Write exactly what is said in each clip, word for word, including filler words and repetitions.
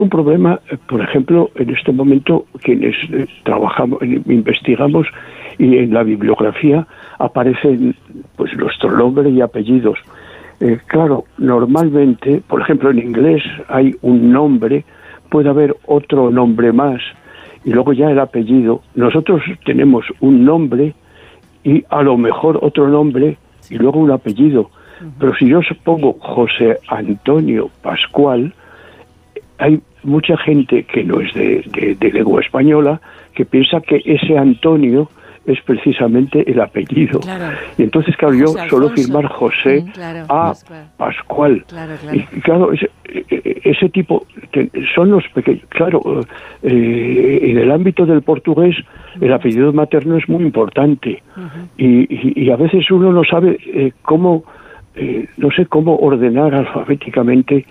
un problema, por ejemplo, en este momento quienes eh, trabajamos, investigamos y en la bibliografía aparecen pues nuestro nombre y apellidos. Eh, claro, normalmente, por ejemplo, en inglés hay un nombre, puede haber otro nombre más y luego ya el apellido. Nosotros tenemos un nombre y a lo mejor otro nombre y luego un apellido. Pero si yo pongo José Antonio Pascual, hay mucha gente que no es de, de, de lengua española que piensa que ese Antonio es precisamente el apellido. Claro. Y entonces, claro, yo José suelo Alfonso. firmar José Mm, claro, A. Pascual. Pascual. Claro, claro. Y claro, ese, ese tipo, son los pequeños. Claro, eh, en el ámbito del portugués, el apellido materno es muy importante. Uh-huh. y, y, y a veces uno no sabe eh, cómo, eh, no sé cómo ordenar alfabéticamente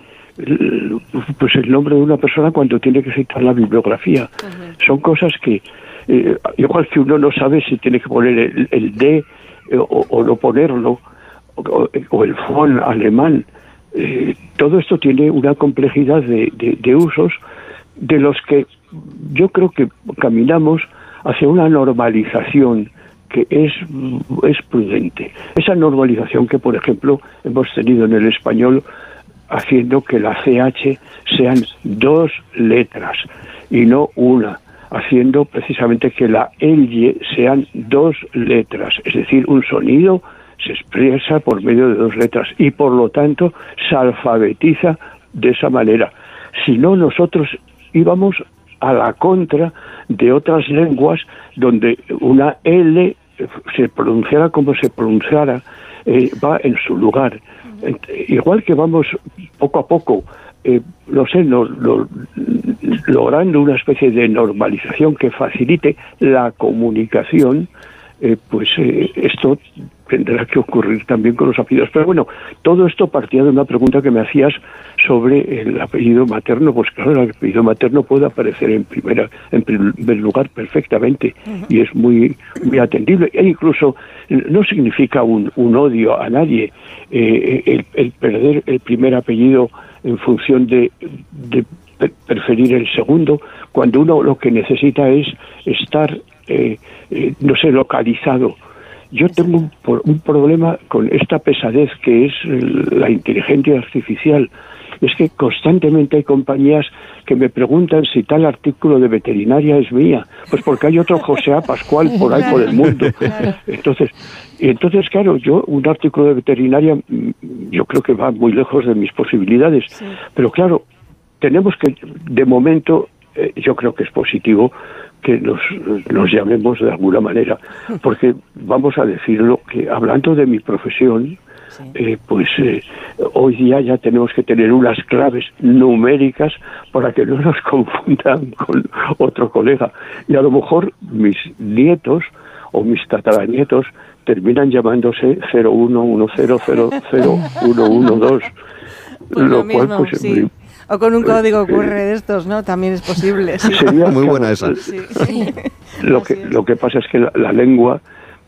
pues el nombre de una persona cuando tiene que citar la bibliografía. Uh-huh. Son cosas que eh, igual que uno no sabe si tiene que poner el, el D eh, o, o no ponerlo o, o el fon alemán. Eh, todo esto tiene una complejidad de, de, de usos de los que yo creo que caminamos hacia una normalización que es, es prudente. Esa normalización que, por ejemplo, hemos tenido en el español haciendo que la C H sean dos letras y no una, haciendo precisamente que la L sean dos letras, es decir, un sonido se expresa por medio de dos letras y por lo tanto se alfabetiza de esa manera. Si no, nosotros íbamos a la contra de otras lenguas donde una L se pronunciara como se pronunciara, eh, va en su lugar. Igual que vamos poco a poco, eh, no sé, no, no, logrando una especie de normalización que facilite la comunicación, eh, pues eh, esto tendrá que ocurrir también con los apellidos. Pero bueno, todo esto partía de una pregunta que me hacías sobre el apellido materno. Pues claro, el apellido materno puede aparecer en primera, en primer lugar perfectamente y es muy, muy atendible. E incluso no significa un, un odio a nadie eh, el, el perder el primer apellido en función de, de preferir el segundo, cuando uno lo que necesita es estar, eh, eh, no sé, localizado. Yo tengo un, un problema con esta pesadez que es la inteligencia artificial. Es que constantemente hay compañías que me preguntan si tal artículo de veterinaria es mía. Pues porque hay otro José A. Pascual por ahí por el mundo. Entonces, entonces claro, yo un artículo de veterinaria yo creo que va muy lejos de mis posibilidades. Sí. Pero claro, tenemos que, de momento, eh, yo creo que es positivo que nos, nos llamemos de alguna manera, porque vamos a decirlo, que hablando de mi profesión, sí. eh, pues eh, hoy día ya tenemos que tener unas claves numéricas para que no nos confundan con otro colega. Y a lo mejor mis nietos o mis tataranietos terminan llamándose cero uno uno cero cero cero uno uno dos, pues lo, lo mismo, cual pues sí. O con un código Q R de estos, ¿no? También es posible. Sí. Sería, muy buena esa. Sí, sí. Lo que lo que pasa es que la, la lengua,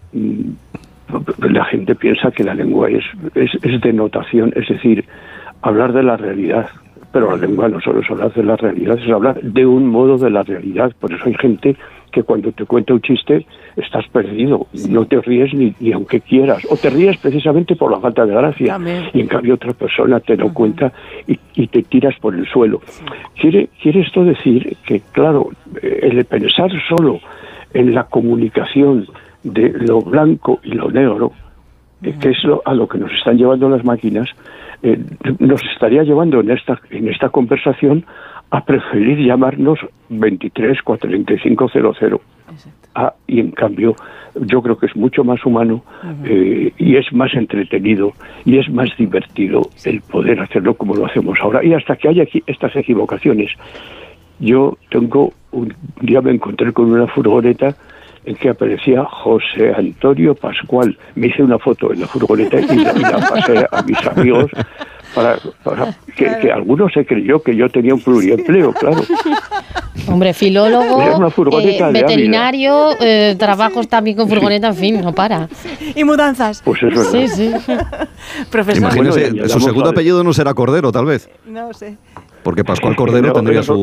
la gente piensa que la lengua es, es es denotación, es decir, hablar de la realidad. Pero la lengua no solo es hablar de la realidad, es hablar de un modo de la realidad. Por eso hay gente que cuando te cuenta un chiste estás perdido, sí. no te ríes ni, ni aunque quieras, o te ríes precisamente por la falta de gracia, También. y en cambio otra persona te lo uh-huh. cuenta y, y te tiras por el suelo. Sí. Quiere, quiere esto decir que, claro, el pensar solo en la comunicación de lo blanco y lo negro, uh-huh. que es lo, a lo que nos están llevando las máquinas, eh, nos estaría llevando en esta, en esta conversación a preferir llamarnos veintitrés cuarenta y cinco cero cero. Ah, y en cambio yo creo que es mucho más humano uh-huh. eh, y es más entretenido y es más divertido el poder hacerlo como lo hacemos ahora. Y hasta que haya aquí estas equivocaciones, yo tengo un día me encontré con una furgoneta en que aparecía José Antonio Pascual. Me hice una foto en la furgoneta y la, y la pasé a mis amigos para, para que, claro. que alguno se creyó que yo tenía un pluriempleo, claro. Hombre, filólogo, eh, veterinario, eh, trabajos también con furgoneta, en fin, no para. Y mudanzas. Pues eso es Sí, sí. Profesor. Imagínese, bueno, su segundo apellido no será Cordero, tal vez. No sé. porque Pascual Cordero tendría su